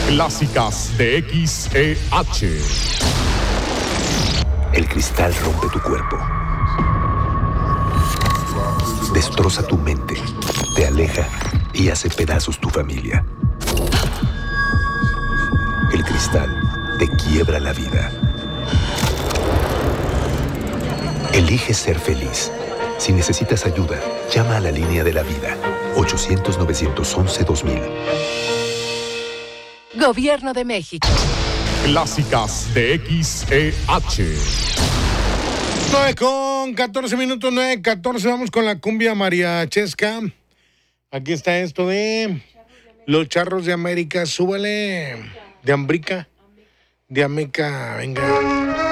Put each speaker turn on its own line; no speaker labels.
Clásicas de XEH.
El cristal rompe tu cuerpo. Destroza tu mente, te aleja y hace pedazos tu familia. El cristal te quiebra la vida. Elige ser feliz. Si necesitas ayuda, llama a la línea de la vida. 800-911-2000.
Gobierno de México.
Clásicas de XEH.
9:14, 9:14. Vamos con la cumbia mariachesca. Aquí está esto de Los Charros de América. Súbale. De Ambrica. De Ameca. Venga.